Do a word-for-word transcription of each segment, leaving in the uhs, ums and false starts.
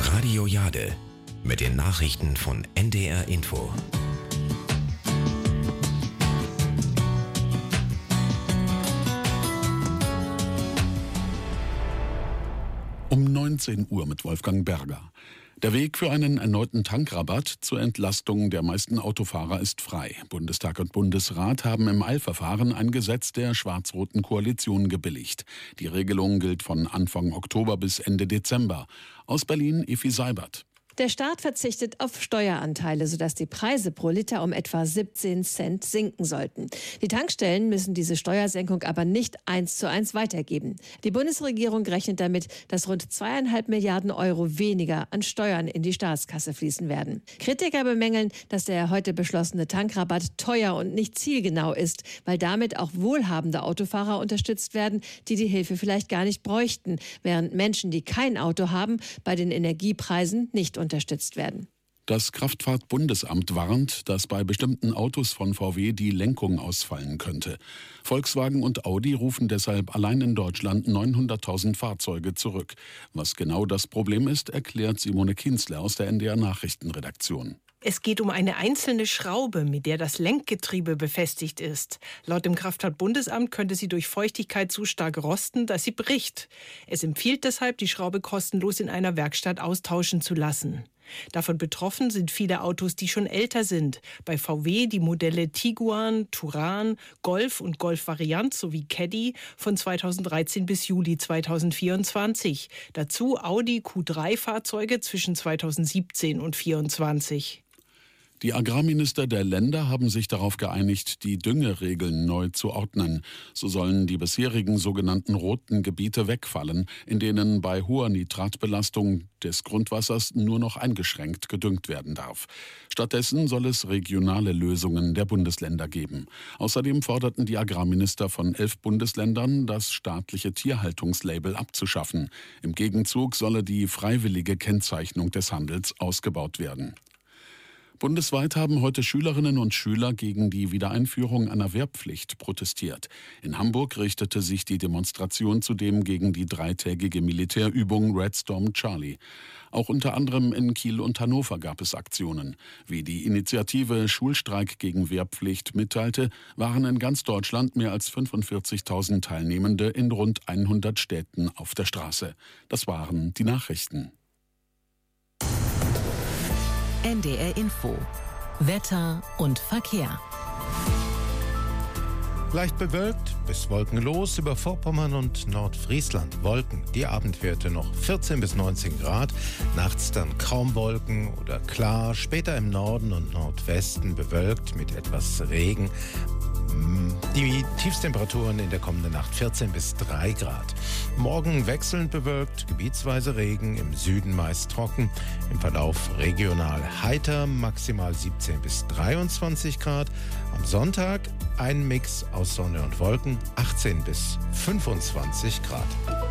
Radio Jade mit den Nachrichten von N D R Info. Um neunzehn Uhr mit Wolfgang Berger. Der Weg für einen erneuten Tankrabatt zur Entlastung der meisten Autofahrer ist frei. Bundestag und Bundesrat haben im Eilverfahren ein Gesetz der schwarz-roten Koalition gebilligt. Die Regelung gilt von Anfang Oktober bis Ende Dezember. Aus Berlin Effi Seibert. Der Staat verzichtet auf Steueranteile, sodass die Preise pro Liter um etwa siebzehn Cent sinken sollten. Die Tankstellen müssen diese Steuersenkung aber nicht eins zu eins weitergeben. Die Bundesregierung rechnet damit, dass rund zweieinhalb Milliarden Euro weniger an Steuern in die Staatskasse fließen werden. Kritiker bemängeln, dass der heute beschlossene Tankrabatt teuer und nicht zielgenau ist, weil damit auch wohlhabende Autofahrer unterstützt werden, die die Hilfe vielleicht gar nicht bräuchten, während Menschen, die kein Auto haben, bei den Energiepreisen nicht unterstützt unterstützt werden. Das Kraftfahrtbundesamt warnt, dass bei bestimmten Autos von V W die Lenkung ausfallen könnte. Volkswagen und Audi rufen deshalb allein in Deutschland neunhunderttausend Fahrzeuge zurück. Was genau das Problem ist, erklärt Simone Kienzler aus der N D R Nachrichtenredaktion. Es geht um eine einzelne Schraube, mit der das Lenkgetriebe befestigt ist. Laut dem Kraftfahrtbundesamt könnte sie durch Feuchtigkeit so stark rosten, dass sie bricht. Es empfiehlt deshalb, die Schraube kostenlos in einer Werkstatt austauschen zu lassen. Davon betroffen sind viele Autos, die schon älter sind. Bei V W die Modelle Tiguan, Touran, Golf und Golf-Variant sowie Caddy von zweitausenddreizehn bis Juli zweitausendvierundzwanzig. Dazu Audi Q drei Fahrzeuge zwischen zweitausendsiebzehn und zweitausendvierundzwanzig. Die Agrarminister der Länder haben sich darauf geeinigt, die Düngeregeln neu zu ordnen. So sollen die bisherigen sogenannten roten Gebiete wegfallen, in denen bei hoher Nitratbelastung des Grundwassers nur noch eingeschränkt gedüngt werden darf. Stattdessen soll es regionale Lösungen der Bundesländer geben. Außerdem forderten die Agrarminister von elf Bundesländern, das staatliche Tierhaltungslabel abzuschaffen. Im Gegenzug solle die freiwillige Kennzeichnung des Handels ausgebaut werden. Bundesweit haben heute Schülerinnen und Schüler gegen die Wiedereinführung einer Wehrpflicht protestiert. In Hamburg richtete sich die Demonstration zudem gegen die dreitägige Militärübung Red Storm Charlie. Auch unter anderem in Kiel und Hannover gab es Aktionen. Wie die Initiative Schulstreik gegen Wehrpflicht mitteilte, waren in ganz Deutschland mehr als fünfundvierzigtausend Teilnehmende in rund hundert Städten auf der Straße. Das waren die Nachrichten. N D R Info. Wetter und Verkehr. Leicht bewölkt bis wolkenlos über Vorpommern und Nordfriesland. Wolken, die Abendwerte noch vierzehn bis neunzehn Grad. Nachts dann kaum Wolken oder klar. Später im Norden und Nordwesten bewölkt mit etwas Regen. Die Tiefstemperaturen in der kommenden Nacht vierzehn bis drei Grad. Morgen wechselnd bewölkt, gebietsweise Regen, im Süden meist trocken, im Verlauf regional heiter, maximal siebzehn bis dreiundzwanzig Grad. Am Sonntag ein Mix aus Sonne und Wolken, achtzehn bis fünfundzwanzig Grad.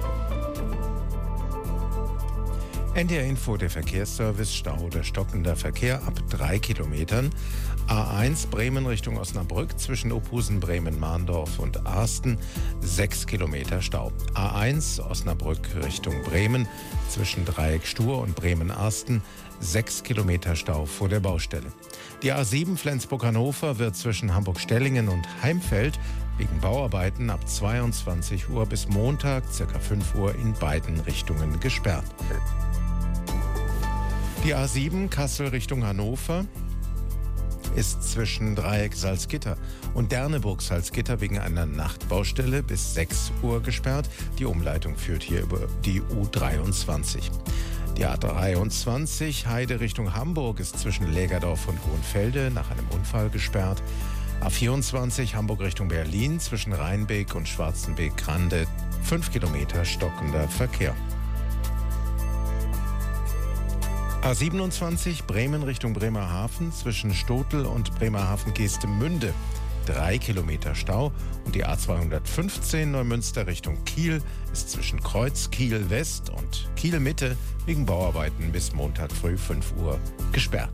N D R Info, der Verkehrsservice, Stau oder stockender Verkehr ab drei Kilometern. A eins Bremen Richtung Osnabrück zwischen Ophusen, Bremen, Mahndorf und Arsten, sechs Kilometer Stau. A eins Osnabrück Richtung Bremen zwischen Dreieck Stur und Bremen-Arsten, sechs Kilometer Stau vor der Baustelle. Die A sieben Flensburg-Hannover wird zwischen Hamburg-Stellingen und Heimfeld wegen Bauarbeiten ab zweiundzwanzig Uhr bis Montag, ca. fünf Uhr, in beiden Richtungen gesperrt. Die A sieben Kassel Richtung Hannover ist zwischen Dreieck Salzgitter und Derneburg-Salzgitter wegen einer Nachtbaustelle bis sechs Uhr gesperrt. Die Umleitung führt hier über die U dreiundzwanzig. Die A dreiundzwanzig Heide Richtung Hamburg ist zwischen Lägerdorf und Hohenfelde nach einem Unfall gesperrt. A vierundzwanzig Hamburg Richtung Berlin zwischen Rheinbeek und Schwarzenbeek-Grande, fünf Kilometer stockender Verkehr. A siebenundzwanzig Bremen Richtung Bremerhaven zwischen Stotel und Bremerhaven-Geestemünde, drei Kilometer Stau. Und die A zweihundertfünfzehn Neumünster Richtung Kiel ist zwischen Kreuz Kiel West und Kiel Mitte wegen Bauarbeiten bis Montag früh fünf Uhr gesperrt.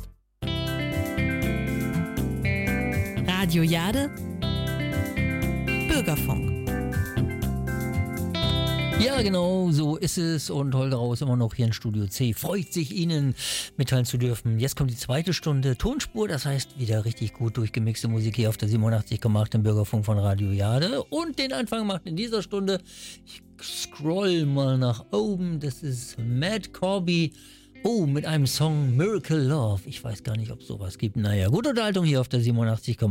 Radio Jade, Bürgerfunk. Ja, genau, so ist es. Und Holger Rau ist immer noch hier in Studio C. Freut sich, Ihnen mitteilen zu dürfen. Jetzt kommt die zweite Stunde Tonspur. Das heißt, wieder richtig gut durchgemixte Musik hier auf der siebenundachtzig Komma acht im Bürgerfunk von Radio Jade. Und den Anfang macht in dieser Stunde, ich scroll mal nach oben, das ist Matt Corby. Oh, mit einem Song Miracle Love. Ich weiß gar nicht, ob es sowas gibt. Naja, gute Unterhaltung hier auf der siebenundachtzig Komma acht.